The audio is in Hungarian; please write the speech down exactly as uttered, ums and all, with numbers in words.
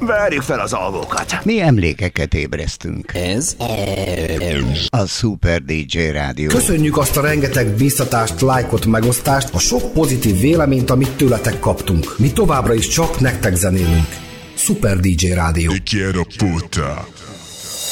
Verjük fel az alvókat. Mi emlékeket ébresztünk. Ez a Super dé dzsé Rádió. Köszönjük azt a rengeteg bíztatást, lájkot, megosztást, a sok pozitív véleményt, amit tőletek kaptunk. Mi továbbra is csak nektek zenélünk. Super dé dzsé Rádió. Te quiero puta.